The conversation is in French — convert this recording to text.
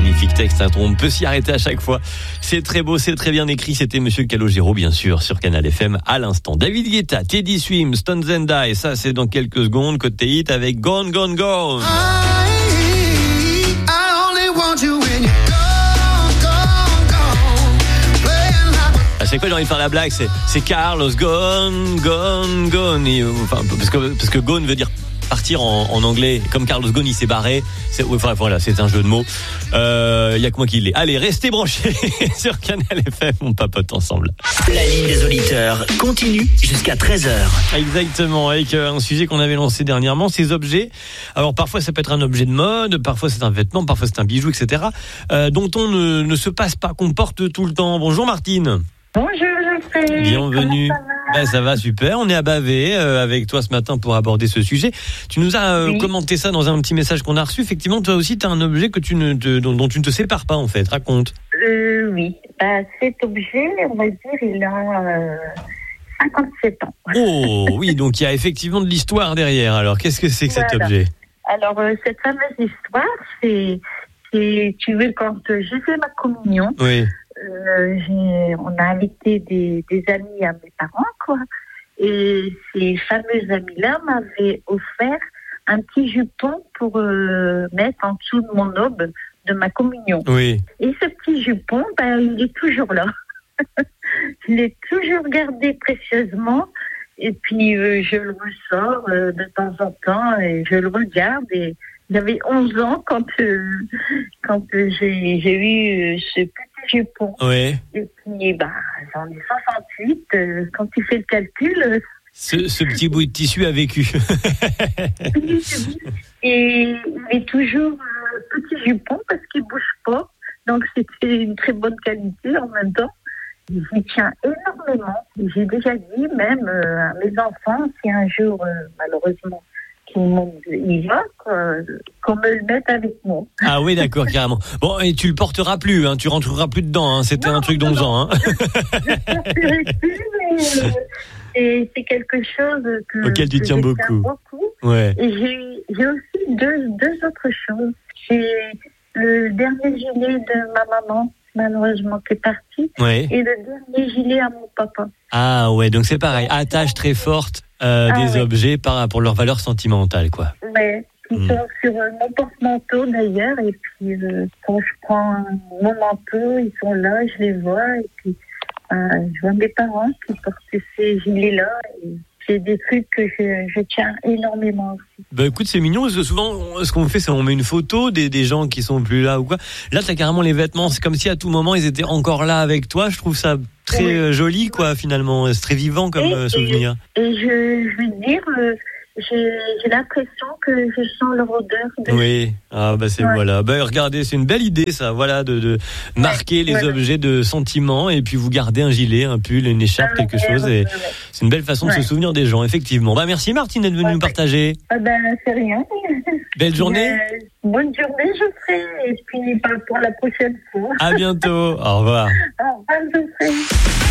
magnifique texte, hein, on peut s'y arrêter à chaque fois. C'est très beau, c'est très bien écrit. C'était Monsieur Calogero, bien sûr, sur Canal FM à l'instant. David Guetta, Teddy Swims, Stones and Die, ça c'est dans quelques secondes. Côté hit avec Gone, Gone, Gone. C'est quoi, j'ai envie de faire la blague, c'est Carlos Ghosn, Gone, Gone. Enfin, parce que Gone veut dire partir en anglais. Comme Carlos Ghosn, il s'est barré. Enfin, voilà, c'est un jeu de mots. Y a que moi qui l'ai. Allez, restez branchés sur Canal FM, on papote ensemble. La ligne des auditeurs continue jusqu'à 13h. Exactement, avec un sujet qu'on avait lancé dernièrement, ces objets. Alors, parfois, ça peut être un objet de mode, parfois c'est un vêtement, parfois c'est un bijou, etc. Dont on ne se passe pas, qu'on porte tout le temps. Bonjour Martine. Bonjour Geoffrey. Bienvenue. Ça va super, on est à Bavé avec toi ce matin pour aborder ce sujet. Tu nous as commenté ça dans un petit message qu'on a reçu. Effectivement, toi aussi, tu as un objet que dont tu ne te sépares pas en fait. Raconte. Oui, cet objet, on va dire, il a 57 ans. Oh oui, donc il y a effectivement de l'histoire derrière. Alors, qu'est-ce que c'est que cet objet ? Alors, cette fameuse histoire, c'est tu veux, quand j'ai fait ma communion, oui. On a invité des amis à mes parents, quoi. Et ces fameux amis-là m'avaient offert un petit jupon pour mettre en dessous de mon aube de ma communion. Oui. Et ce petit jupon, il est toujours là. Je l'ai toujours gardé précieusement. Et puis, je le ressors de temps en temps et je le regarde. Et j'avais 11 ans quand j'ai eu ce petit jupon. Oui. Et puis, j'en ai 68. Quand tu fais le calcul... Ce petit bout de tissu a vécu. Et il est toujours petit jupon parce qu'il bouge pas. Donc, c'était une très bonne qualité en même temps. J'y tiens énormément. J'ai déjà dit même à mes enfants, si un jour, malheureusement, il va, qu'on me le mette avec moi. Ah oui, d'accord, carrément. Bon, et tu le porteras plus, hein, tu rentreras plus dedans, hein, c'était un truc d'11 ans. Hein. Je ne porterai plus, mais c'est quelque chose auquel tu tiens beaucoup. Ouais. Et j'ai aussi deux autres choses. J'ai le dernier gilet de ma maman, malheureusement, qui est parti, et le dernier gilet à mon papa. Ah ouais, donc c'est pareil, attache très forte des objets pour leur valeur sentimentale, quoi. Ouais, ils sont sur mon porte-manteau d'ailleurs, et puis quand je prends mon manteau, ils sont là, je les vois, et puis je vois mes parents qui portent ces gilets-là, et c'est des trucs que je tiens énormément aussi. Bah écoute, c'est mignon parce que souvent, ce qu'on fait, c'est on met une photo des gens qui sont plus là ou quoi. Là, t'as carrément les vêtements. C'est comme si à tout moment, ils étaient encore là avec toi. Je trouve ça très joli, quoi, finalement. C'est très vivant comme souvenir. Et je veux dire, j'ai l'impression que je sens leur odeur. Oui, voilà. Regardez, c'est une belle idée, ça. Voilà, de marquer les objets de sentiments et puis vous gardez un gilet, un pull, une écharpe, quelque chose. Et c'est une belle façon de se souvenir des gens, effectivement. Merci Martine d'être venue nous partager. C'est rien. Belle journée. Bonne journée, Geoffrey. Et puis pour la prochaine fois. À bientôt. Au revoir. Au revoir, Geoffrey.